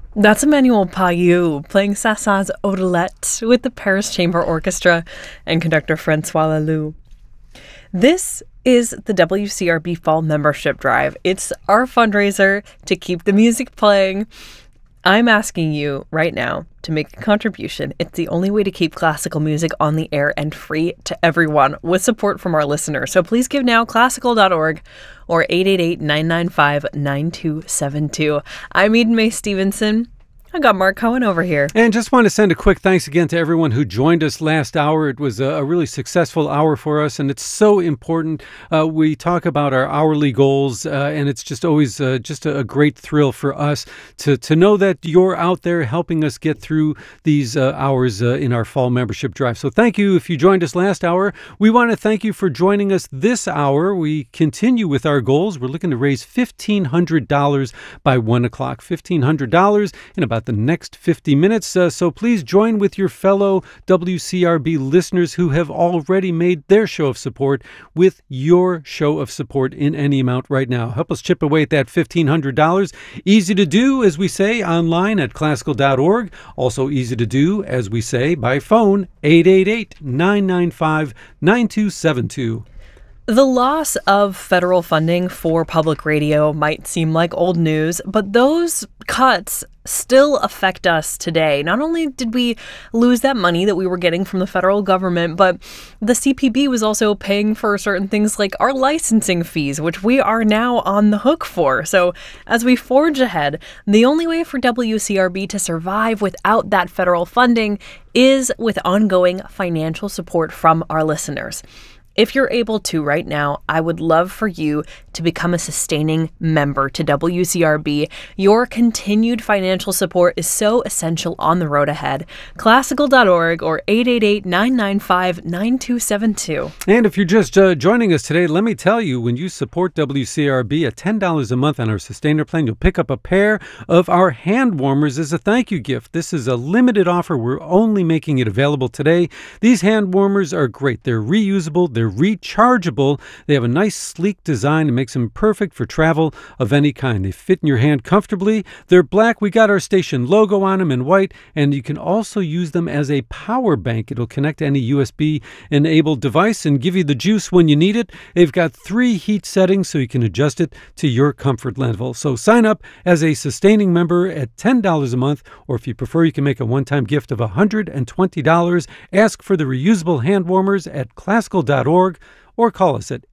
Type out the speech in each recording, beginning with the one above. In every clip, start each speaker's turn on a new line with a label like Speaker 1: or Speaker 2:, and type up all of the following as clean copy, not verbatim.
Speaker 1: That's Emmanuel Payou playing Sasa's Odelette with the Paris Chamber Orchestra and conductor Francois Laloux. This is the WCRB Fall Membership Drive. It's our fundraiser to keep the music playing. I'm asking you right now to make a contribution. It's the only way to keep classical music on the air and free to everyone with support from our listeners. So please give now, classical.org or 888-995-9272. I'm Eden Mae Stevenson. I got Mark Cohen over here.
Speaker 2: And just want to send a quick thanks again to everyone who joined us last hour. It was a really successful hour for us, and it's so important. We talk about our hourly goals, and it's just always just a great thrill for us to know that you're out there helping us get through these hours in our fall membership drive. So thank you if you joined us last hour. We want to thank you for joining us this hour. We continue with our goals. We're looking to raise $1,500 by 1 o'clock. $1,500 in about the next 50 minutes. So please join with your fellow WCRB listeners who have already made their show of support with your show of support in any amount right now. Help us chip away at that $1,500. Easy to do, as we say, online at classical.org. Also easy to do, as we say, by phone, 888-995-9272.
Speaker 1: The loss of federal funding for public radio might seem like old news, but those cuts still affect us today. Not only did we lose that money that we were getting from the federal government, but the CPB was also paying for certain things like our licensing fees, which we are now on the hook for. So as we forge ahead, the only way for WCRB to survive without that federal funding is with ongoing financial support from our listeners. If you're able to right now, I would love for you to become a sustaining member to WCRB. Your continued financial support is so essential on the road ahead. Classical.org or 888-995-9272.
Speaker 2: And if you're just joining us today, let me tell you, when you support WCRB at $10 a month on our sustainer plan, you'll pick up a pair of our hand warmers as a thank you gift. This is a limited offer. We're only making it available today. These hand warmers are great. They're reusable. They're rechargeable. They have a nice sleek design that makes them perfect for travel of any kind. They fit in your hand comfortably. They're black. We got our station logo on them in white, and you can also use them as a power bank. It'll connect to any USB-enabled device and give you the juice when you need it. They've got 3 heat settings so you can adjust it to your comfort level. So sign up as a sustaining member at $10 a month, or if you prefer, you can make a one-time gift of $120. Ask for the reusable hand warmers at classical.org or call us at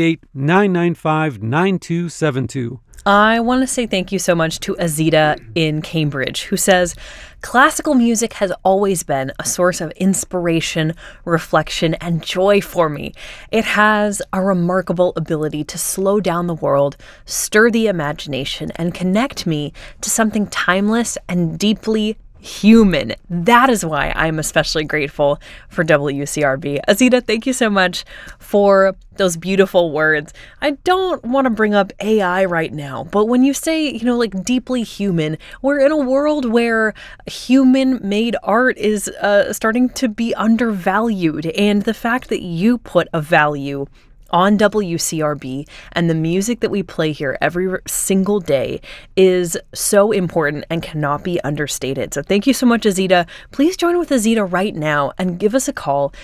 Speaker 2: 888-995-9272.
Speaker 1: I want to say thank you so much to Azita in Cambridge, who says, classical music has always been a source of inspiration, reflection, and joy for me. It has a remarkable ability to slow down the world, stir the imagination, and connect me to something timeless and deeply human. That is why I'm especially grateful for WCRB. Azita, thank you so much for those beautiful words. I don't want to bring up AI right now, but when you say, like deeply human, we're in a world where human-made art is starting to be undervalued, and the fact that you put a value on WCRB and the music that we play here every single day is so important and cannot be understated. So thank you so much, Azita. Please join with Azita right now and give us a call,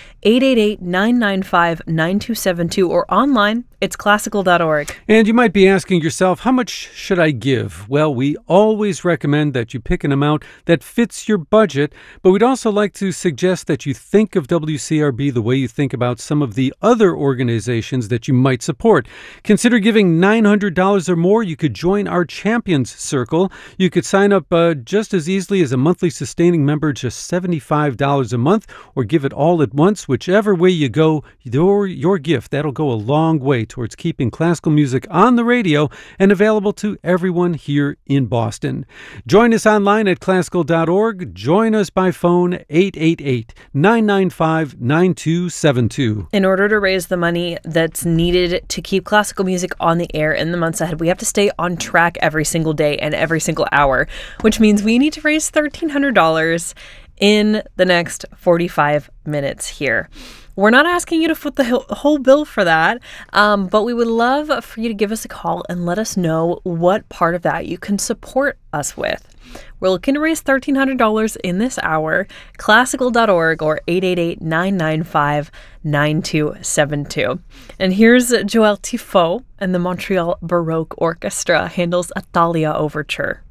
Speaker 1: 888-995-9272, or online, it's classical.org.
Speaker 2: And you might be asking yourself, how much should I give? Well, we always recommend that you pick an amount that fits your budget, but we'd also like to suggest that you think of WCRB the way you think about some of the other organizations that you might support. Consider giving $900 or more. You could join our Champions Circle. You could sign up just as easily as a monthly sustaining member, just $75 a month, or give it all at once. Whichever way you go, your gift, that'll go a long way towards keeping classical music on the radio and available to everyone here in Boston. Join us online at classical.org. Join us by phone, 888-995-9272.
Speaker 1: In order to raise the money that's needed to keep classical music on the air in the months ahead, we have to stay on track every single day and every single hour, which means we need to raise $1,300 in the next 45 minutes here. We're not asking you to foot the whole bill for that, but we would love for you to give us a call and let us know what part of that you can support us with. We're looking to raise $1,300 in this hour. Classical.org or 888-995-9272. And here's Joël Tifo and the Montreal Baroque Orchestra handles a Thalia Overture.